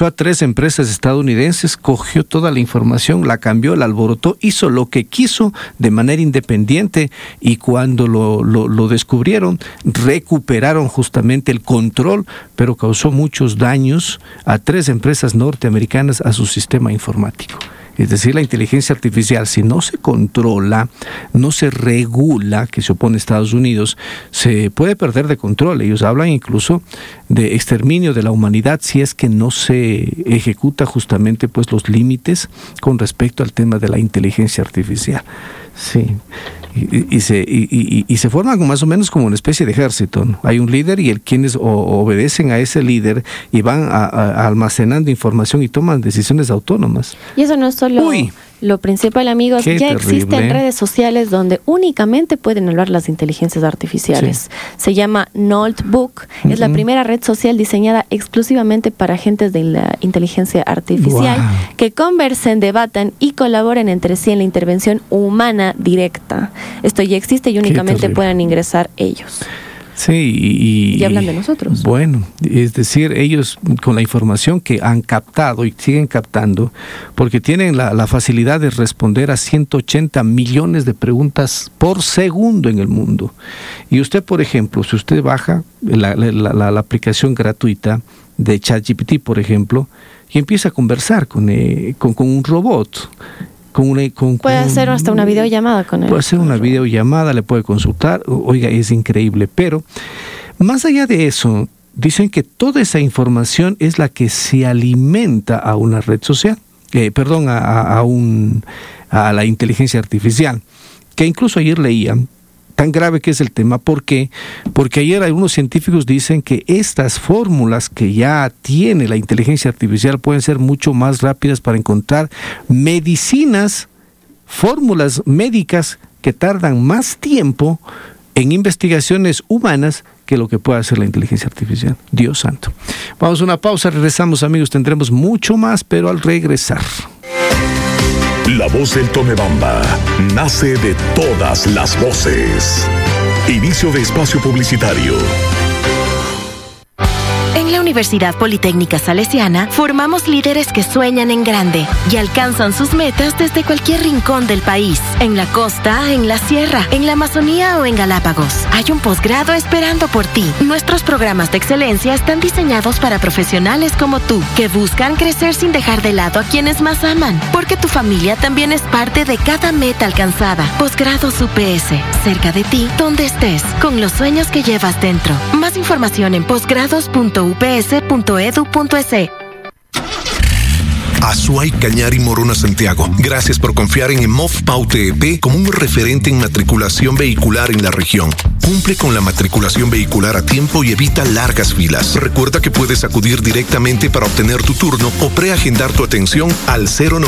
utilizó a 3 empresas estadounidenses, cogió toda la información, la cambió, la alborotó, hizo lo que quiso de manera independiente, y cuando lo descubrieron, recuperaron justamente el control, pero causó muchos daños a 3 empresas norteamericanas, a su sistema informático. Es decir, la inteligencia artificial, si no se controla, no se regula, que se opone a Estados Unidos, se puede perder de control. Ellos hablan incluso de exterminio de la humanidad si es que no se ejecuta justamente pues los límites con respecto al tema de la inteligencia artificial. Sí. Y se forman más o menos como una especie de ejército, ¿no? Hay un líder y quienes obedecen a ese líder y van almacenando información y toman decisiones autónomas. Y eso no es solo lo principal, amigos. Ya terrible. Existen redes sociales donde únicamente pueden hablar las inteligencias artificiales. Sí. Se llama Notebook. Es la primera red social diseñada exclusivamente para agentes de la inteligencia artificial que conversen, debatan y colaboren entre sí en la intervención humana directa. Esto ya existe y únicamente pueden ingresar ellos. Sí, y hablan de nosotros. Bueno, es decir, ellos con la información que han captado y siguen captando, porque tienen la facilidad de responder a 180 millones de preguntas por segundo en el mundo. Y usted, por ejemplo, si usted baja la aplicación gratuita de ChatGPT, por ejemplo, y empieza a conversar con un robot, puede hacer hasta una videollamada con él. Puede hacer una videollamada, le puede consultar. Oiga, es increíble. Pero más allá de eso, dicen que toda esa información es la que se alimenta a una red social, a la inteligencia artificial, que incluso ayer leía. Tan grave que es el tema, ¿por qué? Porque ayer algunos científicos dicen que estas fórmulas que ya tiene la inteligencia artificial pueden ser mucho más rápidas para encontrar medicinas, fórmulas médicas que tardan más tiempo en investigaciones humanas que lo que puede hacer la inteligencia artificial. Dios santo. Vamos a una pausa, regresamos, amigos, tendremos mucho más, pero al regresar. La voz del Tomebamba nace de todas las voces. Inicio de espacio publicitario. En la Universidad Politécnica Salesiana formamos líderes que sueñan en grande y alcanzan sus metas desde cualquier rincón del país. En la costa, en la sierra, en la Amazonía o en Galápagos. Hay un posgrado esperando por ti. Nuestros programas de excelencia están diseñados para profesionales como tú, que buscan crecer sin dejar de lado a quienes más aman. Porque tu familia también es parte de cada meta alcanzada. Posgrados UPS, cerca de ti, donde estés, con los sueños que llevas dentro. Más información en posgrados.ups.edu.es. Azuay, Cañar y Morona Santiago. Gracias por confiar en EMOF Pau TEP como un referente en matriculación vehicular en la región. Cumple con la matriculación vehicular a tiempo y evita largas filas. Recuerda que puedes acudir directamente para obtener tu turno o preagendar tu atención al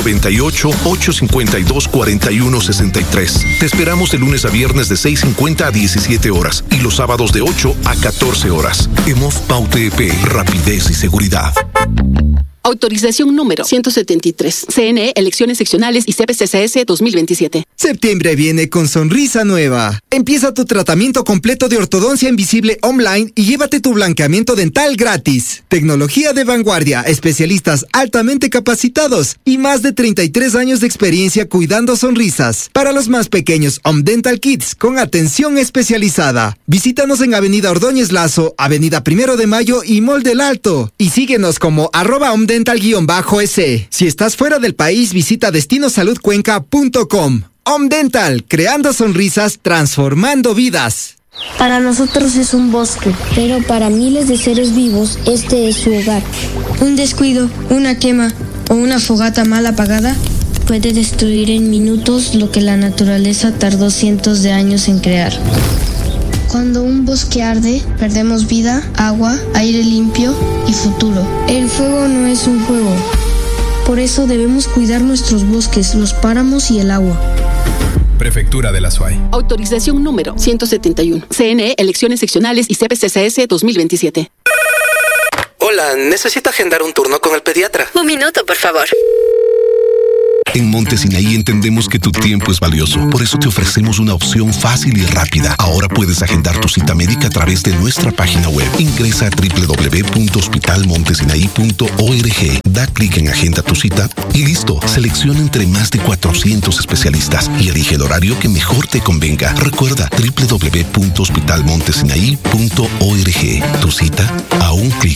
098-852-4163. Te esperamos de lunes a viernes de 6:50 a 17 horas y los sábados de 8 a 14 horas. EMOF Pau TEP, rapidez y seguridad. Autorización número 173. CNE, Elecciones Seccionales y CPCCS 2027. Septiembre viene con sonrisa nueva. Empieza tu tratamiento completo de ortodoncia invisible online y llévate tu blanqueamiento dental gratis. Tecnología de vanguardia, especialistas altamente capacitados y más de 33 años de experiencia cuidando sonrisas. Para los más pequeños, Dental Kids con atención especializada. Visítanos en Avenida Ordóñez Lazo, Avenida 1 de Mayo y Mall del Alto. Y síguenos como @omdental_s. Si estás fuera del país, visita destinosaludcuenca.com. Omdental, creando sonrisas, transformando vidas. Para nosotros es un bosque, pero para miles de seres vivos este es su hogar. Un descuido, una quema o una fogata mal apagada puede destruir en minutos lo que la naturaleza tardó cientos de años en crear. Cuando un bosque arde, perdemos vida, agua, aire limpio y futuro. El fuego no es un juego. Por eso debemos cuidar nuestros bosques, los páramos y el agua. Prefectura de la Azuay. Autorización número 171. CNE, Elecciones Seccionales y CPCCS 2027. Hola, necesito agendar un turno con el pediatra. Un minuto, por favor. En Monte Sinaí entendemos que tu tiempo es valioso. Por eso te ofrecemos una opción fácil y rápida. Ahora puedes agendar tu cita médica a través de nuestra página web. Ingresa a www.hospitalmontesinaí.org. Da clic en Agenda tu cita y listo. Selecciona entre más de 400 especialistas y elige el horario que mejor te convenga. Recuerda www.hospitalmontesinaí.org. Tu cita a un clic.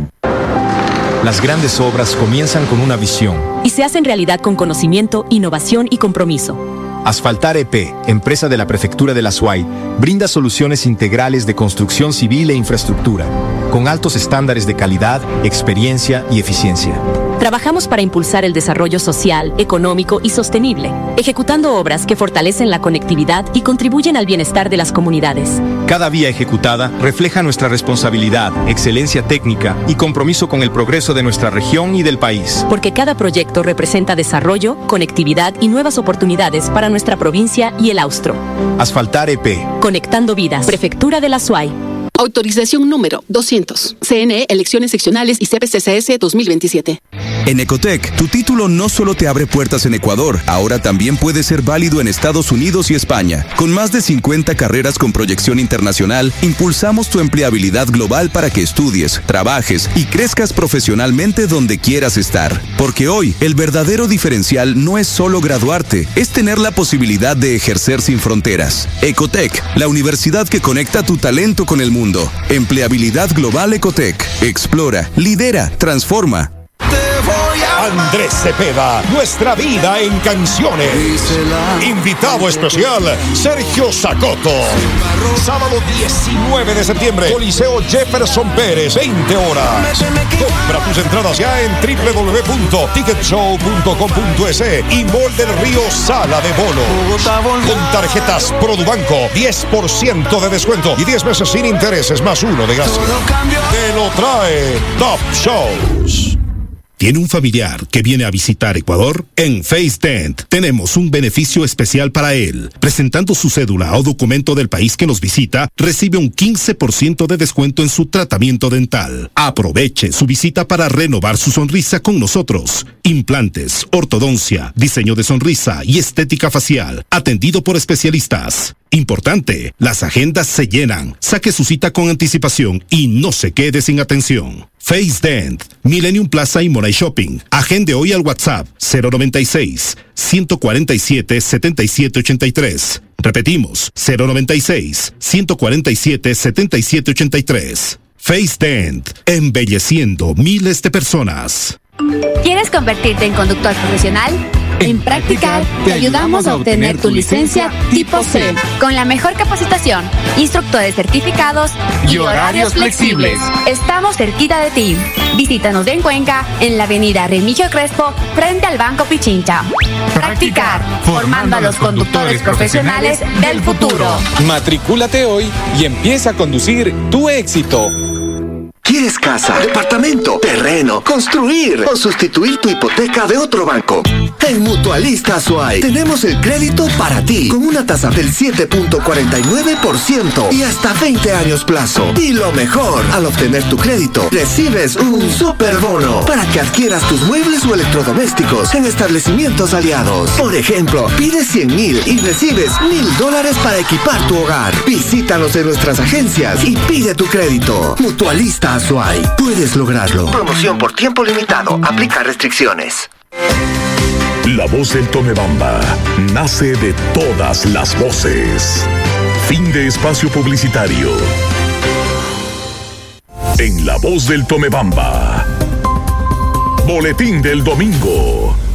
Las grandes obras comienzan con una visión y se hacen realidad con conocimiento, innovación y compromiso. Asfaltar EP, empresa de la Prefectura de la SUAY, brinda soluciones integrales de construcción civil e infraestructura, con altos estándares de calidad, experiencia y eficiencia. Trabajamos para impulsar el desarrollo social, económico y sostenible, ejecutando obras que fortalecen la conectividad y contribuyen al bienestar de las comunidades. Cada vía ejecutada refleja nuestra responsabilidad, excelencia técnica y compromiso con el progreso de nuestra región y del país. Porque cada proyecto representa desarrollo, conectividad y nuevas oportunidades para nuestra provincia y el Austro. Asfaltar EP. Conectando vidas. Prefectura de la SUAY. Autorización número 200. CNE, Elecciones Seccionales y CPCCS 2027. En Ecotec, tu título no solo te abre puertas en Ecuador, ahora también puede ser válido en Estados Unidos y España. Con más de 50 carreras con proyección internacional, impulsamos tu empleabilidad global para que estudies, trabajes y crezcas profesionalmente donde quieras estar. Porque hoy, el verdadero diferencial no es solo graduarte, es tener la posibilidad de ejercer sin fronteras. Ecotec, la universidad que conecta tu talento con el mundo. Empleabilidad global Ecotec. Explora, lidera, transforma. Andrés Cepeda, nuestra vida en canciones. Invitado especial, Sergio Zacoto. Sábado 19 de septiembre, Coliseo Jefferson Pérez, 20 horas. Compra tus entradas ya en www.ticketshow.com.es y Mall del Río Sala de Bolos. Con tarjetas Produbanco, 10% de descuento y 10 meses sin intereses más 1 de gracia. Te lo trae Top Shows. ¿Tiene un familiar que viene a visitar Ecuador? En FaceDent tenemos un beneficio especial para él. Presentando su cédula o documento del país que nos visita, recibe un 15% de descuento en su tratamiento dental. Aproveche su visita para renovar su sonrisa con nosotros. Implantes, ortodoncia, diseño de sonrisa y estética facial. Atendido por especialistas. Importante, las agendas se llenan. Saque su cita con anticipación y no se quede sin atención. FaceDent, Millennium Plaza y Moray Shopping. Agende hoy al WhatsApp 096-147-7783. Repetimos, 096-147-7783. FaceDent, embelleciendo miles de personas. ¿Quieres convertirte en conductor profesional? En Practicar te ayudamos a obtener tu licencia tipo C con la mejor capacitación, instructores certificados y horarios flexibles. Estamos cerquita de ti. Visítanos en Cuenca, en la avenida Remigio Crespo, frente al Banco Pichincha. Practicar, formando a los conductores profesionales del futuro. Matricúlate hoy y empieza a conducir tu éxito. ¿Quieres casa, departamento, terreno, construir o sustituir tu hipoteca de otro banco? En Mutualista SUAY tenemos el crédito para ti con una tasa del 7.49% y hasta 20 años plazo. Y lo mejor, al obtener tu crédito, recibes un superbono para que adquieras tus muebles o electrodomésticos en establecimientos aliados. Por ejemplo, pides 100,000 y recibes $1,000 para equipar tu hogar. Visítanos en nuestras agencias y pide tu crédito. Mutualista SUAY. Puedes lograrlo. Promoción por tiempo limitado. Aplica restricciones. La voz del Tomebamba nace de todas las voces. Fin de espacio publicitario. En La Voz del Tomebamba. Boletín del domingo.